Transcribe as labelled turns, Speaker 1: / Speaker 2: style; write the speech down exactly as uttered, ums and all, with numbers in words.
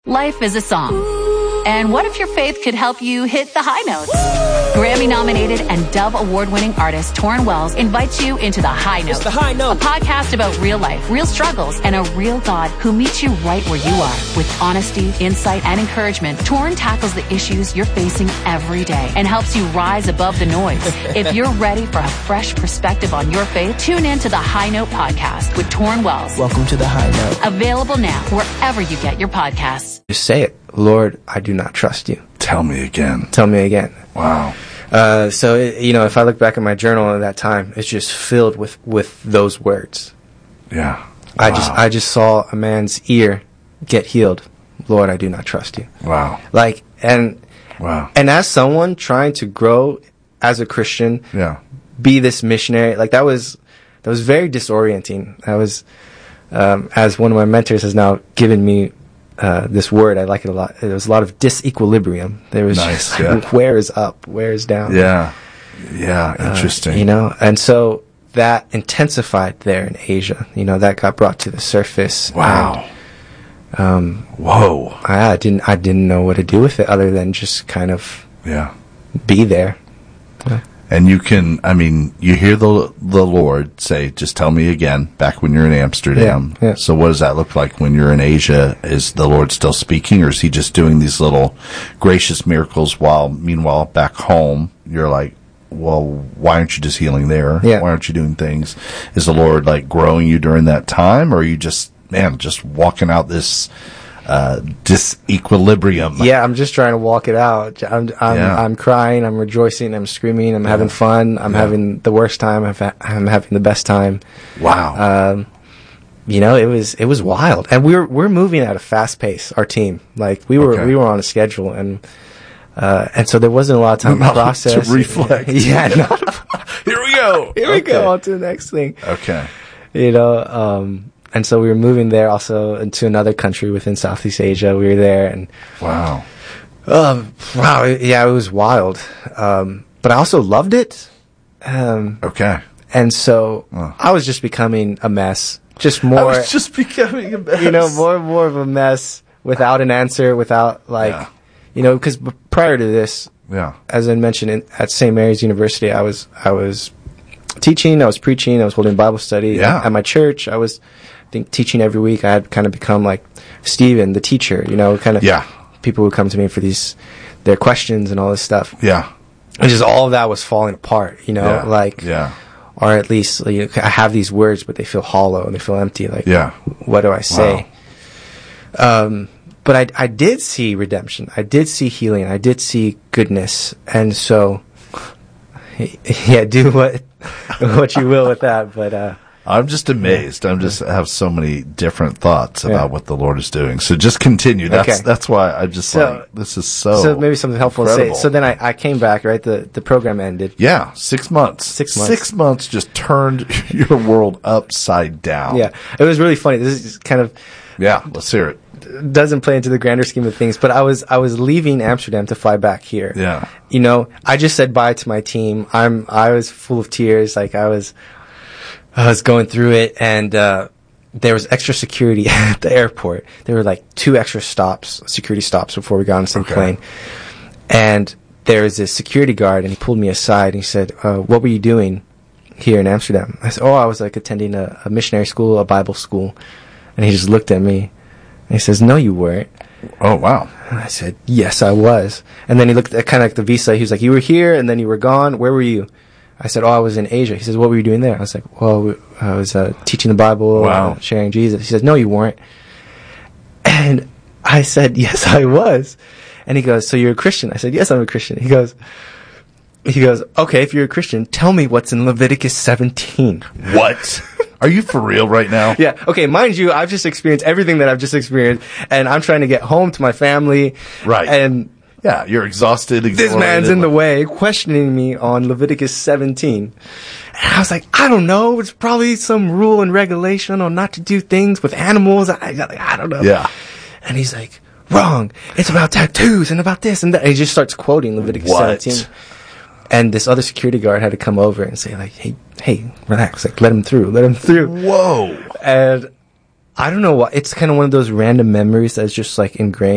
Speaker 1: Life is a song. And what if your faith could help you hit the high notes? Grammy-nominated and Dove Award-winning artist Torrin Wells invites you into The High Note.
Speaker 2: It's The High Note.
Speaker 1: A podcast about real life, real struggles, and a real God who meets you right where you are. With honesty, insight, and encouragement, Torrin tackles the issues you're facing every day and helps you rise above the noise. If you're ready for a fresh perspective on your faith, tune in to The High Note podcast with Torrin Wells.
Speaker 2: Welcome to The High Note.
Speaker 1: Available now wherever you get your podcasts.
Speaker 3: Just say it. Lord, I do not trust you.
Speaker 4: Tell me again.
Speaker 3: Tell me again.
Speaker 4: Wow.
Speaker 3: Uh, so, it, you know, if I look back at my journal at that time, it's just filled with, with those words.
Speaker 4: Yeah.
Speaker 3: I
Speaker 4: Wow.
Speaker 3: just I just saw a man's ear get healed. Lord, I do not trust you.
Speaker 4: Wow.
Speaker 3: Like, and
Speaker 4: Wow.
Speaker 3: and as someone trying to grow as a Christian,
Speaker 4: Yeah.
Speaker 3: be this missionary, like that was that was very disorienting. That was, um, as one of my mentors has now given me uh, this word, I like it a lot. There was a lot of disequilibrium. There was
Speaker 4: Nice,
Speaker 3: just,
Speaker 4: yeah.
Speaker 3: where is up, where is down.
Speaker 4: Yeah. Yeah. Interesting.
Speaker 3: Uh, you know, and so that intensified there in Asia. You know, that got brought to the surface.
Speaker 4: Wow.
Speaker 3: And, um,
Speaker 4: Whoa.
Speaker 3: I, I didn't I didn't know what to do with it other than just kind of
Speaker 4: Yeah.
Speaker 3: be there.
Speaker 4: And you can, I mean, you hear the the Lord say, just tell me again, back when you're in Amsterdam.
Speaker 3: Yeah, yeah.
Speaker 4: So what does that look like when you're in Asia? Is the Lord still speaking, or is he just doing these little gracious miracles while, meanwhile, back home, you're like, well, why aren't you just healing there?
Speaker 3: Yeah.
Speaker 4: Why aren't you doing things? Is the Lord, like, growing you during that time, or are you just, man, just walking out this uh, disequilibrium?
Speaker 3: Yeah, I'm just trying to walk it out. I'm I'm,
Speaker 4: Yeah.
Speaker 3: I'm crying, I'm rejoicing, I'm screaming, I'm having fun, I'm
Speaker 4: Yeah.
Speaker 3: having the worst time, I'm, ha- I'm having the best time.
Speaker 4: Wow.
Speaker 3: Um, you know, it was it was wild, and we're we're moving at a fast pace. Our team, like we were
Speaker 4: Okay.
Speaker 3: we were on a schedule, and uh, and so there wasn't a lot of time to
Speaker 4: Not
Speaker 3: process,
Speaker 4: to reflect.
Speaker 3: Yeah, not,
Speaker 4: Here we go.
Speaker 3: here we go
Speaker 4: Okay.
Speaker 3: on to the next thing.
Speaker 4: Okay.
Speaker 3: You know, um, and so we were moving there also into another country within Southeast Asia. We were there, and
Speaker 4: Wow.
Speaker 3: um, wow, yeah, it was wild. Um, but I also loved it. Um,
Speaker 4: Okay.
Speaker 3: and so
Speaker 4: Oh.
Speaker 3: I was just becoming a mess. Just more,
Speaker 4: I was just becoming a mess.
Speaker 3: you know, more and more of a mess without an answer, without like,
Speaker 4: Yeah.
Speaker 3: you know, because b- prior to this,
Speaker 4: Yeah.
Speaker 3: as I mentioned, in, at Saint Mary's University, I was I was teaching, I was preaching, I was holding Bible study
Speaker 4: Yeah.
Speaker 3: at my church. I was, I think, teaching every week. I had kind of become like Stephen, the teacher. You know, kind of.
Speaker 4: Yeah.
Speaker 3: People would come to me for these their questions and all this stuff.
Speaker 4: Yeah.
Speaker 3: And just all of that was falling apart. You know,
Speaker 4: Yeah.
Speaker 3: like,
Speaker 4: Yeah.
Speaker 3: or at least like, I have these words, but they feel hollow and they feel empty. Like,
Speaker 4: Yeah.
Speaker 3: what do I say? Um, but I, I did see redemption. I did see healing. I did see goodness. And so, yeah, do what what you will with that. But uh,
Speaker 4: I'm just amazed. I'm just have so many different thoughts about
Speaker 3: Yeah.
Speaker 4: what the Lord is doing. So just continue. That's
Speaker 3: Okay.
Speaker 4: that's why I just
Speaker 3: So-
Speaker 4: like this is so.
Speaker 3: so maybe something helpful
Speaker 4: incredible.
Speaker 3: to say. So then I, I came back. Right, the the program ended.
Speaker 4: Yeah, six months.
Speaker 3: Six months.
Speaker 4: Six months just turned your world upside down.
Speaker 3: Yeah, it was really funny. This is kind of
Speaker 4: Yeah. Let's hear it.
Speaker 3: doesn't play into the grander scheme of things, but I was I was leaving Amsterdam to fly back here.
Speaker 4: Yeah.
Speaker 3: You know, I just said bye to my team. I'm I was full of tears, like I was I was going through it, and uh there was extra security at the airport. There were like two extra stops, security stops before we got on the same
Speaker 4: Okay.
Speaker 3: plane. And there was this security guard, and he pulled me aside and he said, uh, "What were you doing here in Amsterdam?" I said, "Oh, I was like attending a, a missionary school, a Bible school." And he just looked at me and he says, "No, you weren't."
Speaker 4: Oh wow.
Speaker 3: And I said, "Yes, I was." And then he looked at kind of like the visa. He was like, "You were here and then you were gone. Where were you?" I said, "Oh, I was in Asia." He says, "What were you doing there?" I was like, "Well, we- I was uh, teaching the Bible,
Speaker 4: Wow.
Speaker 3: uh, sharing Jesus." He says, "No, you weren't." And I said, "Yes, I was." And he goes, "So you're a Christian?" I said, "Yes, I'm a Christian." He goes, he goes, "Okay, if you're a Christian, tell me what's in Leviticus seventeen.
Speaker 4: What? Are you for real right now?
Speaker 3: Yeah. Okay. Mind you, I've just experienced everything that I've just experienced, and I'm trying to get home to my family.
Speaker 4: Right.
Speaker 3: And
Speaker 4: Yeah. You're exhausted.
Speaker 3: this man's in the way, questioning me on Leviticus seventeen. And I was like, I don't know. It's probably some rule and regulation on not to do things with animals. I, I, I don't know.
Speaker 4: Yeah.
Speaker 3: And he's like, wrong. It's about tattoos and about this and that. And he just starts quoting Leviticus
Speaker 4: What?
Speaker 3: seventeen. And this other security guard had to come over and say, like, hey, hey, relax. Like, let him through. Let him through.
Speaker 4: Whoa.
Speaker 3: And I don't know what. It's kind of one of those random memories that's just like ingrained.